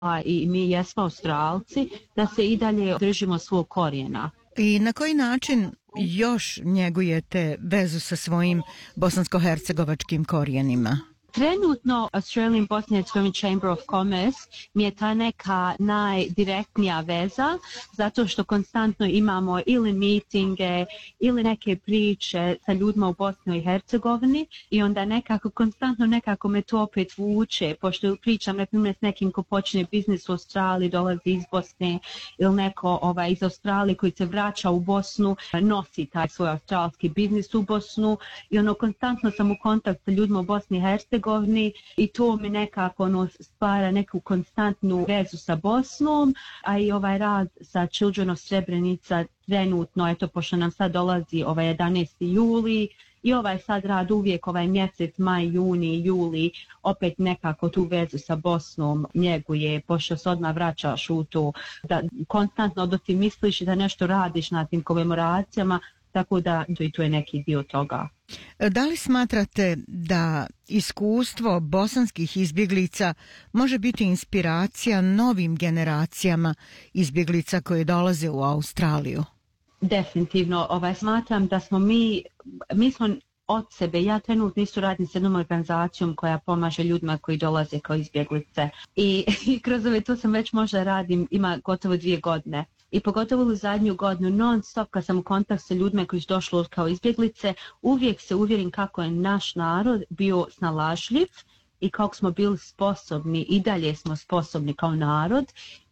a i mi jesmo Australci, da se i dalje držimo svog korijena. I na koji način još njegujete vezu sa svojim bosansko-hercegovačkim korijenima? Trenutno Australian Bosnia and Herzegovina Chamber of Commerce mi je ta neka najdirektnija veza, zato što konstantno imamo ili mitinge ili neke priče sa ljudima u Bosni i Hercegovini i onda konstantno me to opet vuče, pošto pričam na primjer s nekim ko počne biznis u Australiji, dolazi iz Bosne ili neko iz Australije koji se vraća u Bosnu, nosi taj svoj australski biznis u Bosnu i konstantno sam u kontaktu sa ljudima u Bosni i Hercegovini i to mi nekako stvara neku konstantnu vezu sa Bosnom, a i rad sa Children of Srebrenica trenutno, pošto nam sad dolazi 11. juli i sad rad uvijek mjesec, maj, juni, juli, opet nekako tu vezu sa Bosnom njeguje, pošto se odmah vraćaš u to, da konstantno da ti misliš da nešto radiš na tim komemoracijama, tako da i to je neki dio toga. Da li smatrate da iskustvo bosanskih izbjeglica može biti inspiracija novim generacijama izbjeglica koje dolaze u Australiju? Definitivno. Smatram da smo mi smo od sebe, ja trenutno isto radim s jednom organizacijom koja pomaže ljudima koji dolaze kao izbjeglice i kroz to sam već možda radim, ima gotovo 2 godine. I pogotovo u zadnju godinu non stop kad sam u kontaktu sa ljudima koji su došli kao izbjeglice, uvijek se uvjerim kako je naš narod bio snalažljiv i kako smo bili sposobni, i dalje smo sposobni kao narod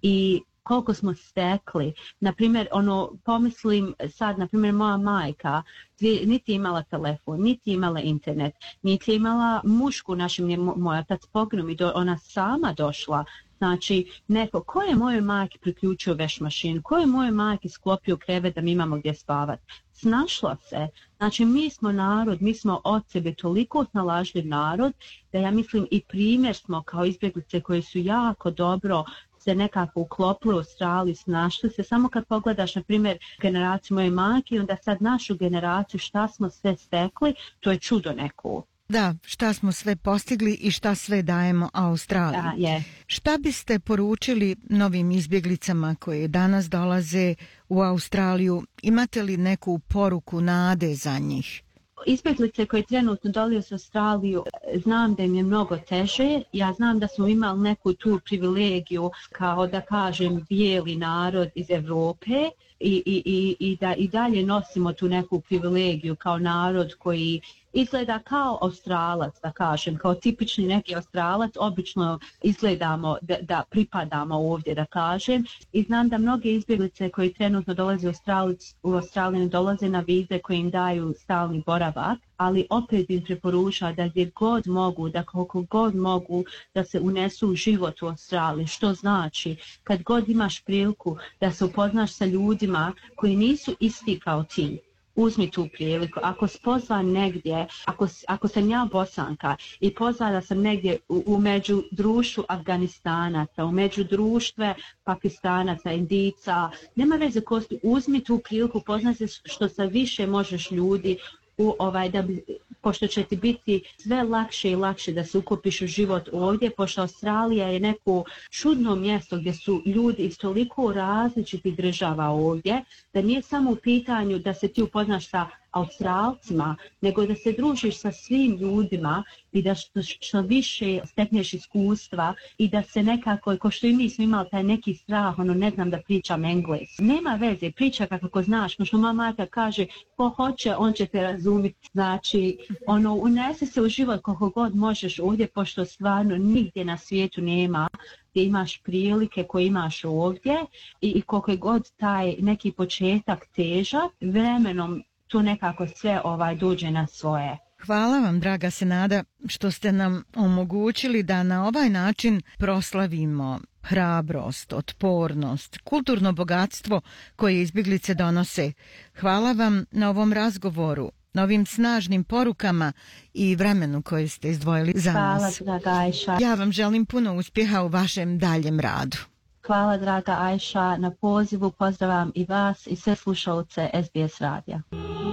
i koliko smo stekli. Naprimjer, pomislim sad, naprimjer, moja majka niti imala telefon, niti imala internet, niti imala mušku, moj otac poginuo i ona sama došla. Znači, ko je mojoj majki priključio veš mašinu, ko je mojoj majki sklopio krevet da mi imamo gdje spavati? Snašla se. Znači, mi smo narod, mi smo od sebe toliko snalažljiv narod da ja mislim i primjer smo kao izbjeglice koje su jako dobro se nekako uklopili u Australiji, snašli se. Samo kad pogledaš, na primjer, generaciju moje majke i onda sad našu generaciju, šta smo sve stekli, to je čudo neko. Da, šta smo sve postigli i šta sve dajemo Australiji. Da, je. Šta biste poručili novim izbjeglicama koje danas dolaze u Australiju? Imate li neku poruku nade za njih? Izbjeglice koje trenutno dolaze u Australiju, znam da im je mnogo teže. Ja znam da smo imali neku tu privilegiju kao da kažem bijeli narod iz Europe i da i dalje nosimo tu neku privilegiju kao narod koji izgleda kao Australac, da kažem, kao tipični neki Australac, obično izgledamo da pripadamo ovdje, da kažem. I znam da mnoge izbjeglice koji trenutno dolaze u Australiju dolaze na vize koje im daju stalni boravak, ali opet im preporuča da gdje god mogu, da koliko god mogu da se unesu u život u Australiji, što znači kad god imaš priliku da se upoznaš sa ljudima koji nisu isti kao ti. Uzmi tu priliku. Ako si pozvan negdje, ako sam ja Bosanka i pozvana sam negdje u među društvu Afganistanaca, u među društve Pakistanaca, Indica, nema veze ko si, uzmi tu priliku, poznaj se što sa više možeš ljudi pošto će ti biti sve lakše i lakše da se ukopiš u život ovdje, pošto Australija je neko čudno mjesto gdje su ljudi iz toliko različitih država ovdje, da nije samo u pitanju da se ti upoznaš sa Australcima, nego da se družiš sa svim ljudima i da što više stekneš iskustva i da se nekako, ko što i mi smo imali taj neki strah, ne znam da pričam engleski. Nema veze, priča kako znaš, ko što moja majka kaže, ko hoće, on će te razumjeti. Znači, unese se u život koliko god možeš ovdje, pošto stvarno nigdje na svijetu nema gdje imaš prilike koje imaš ovdje i koliko je god taj neki početak težak, vremenom tu nekako sve dođe na svoje. Hvala vam, draga Senada, što ste nam omogućili da na ovaj način proslavimo hrabrost, otpornost, kulturno bogatstvo koje izbjeglice donose. Hvala vam na ovom razgovoru, na ovim snažnim porukama i vremenu koje ste izdvojili za nas. Hvala, draga Ajša. Ja vam želim puno uspjeha u vašem daljem radu. Hvala, draga Ajša, na pozivu. Pozdravam i vas i sve slušalce SBS radija.